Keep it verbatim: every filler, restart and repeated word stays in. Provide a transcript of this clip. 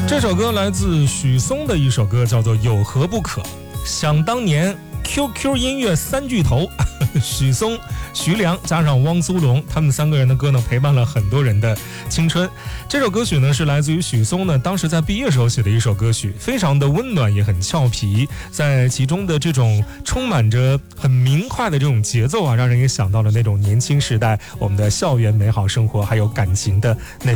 这首歌来自许嵩的一首歌，叫做《有何不可》。想当年 Q Q 音乐三巨头许嵩、徐良加上汪苏泷，他们三个人的歌呢，陪伴了很多人的青春。这首歌曲呢，是来自于许嵩呢当时在毕业时候写的一首歌曲，非常的温暖，也很俏皮，在其中的这种充满着很明快的这种节奏啊，让人也想到了那种年轻时代我们的校园美好生活还有感情的那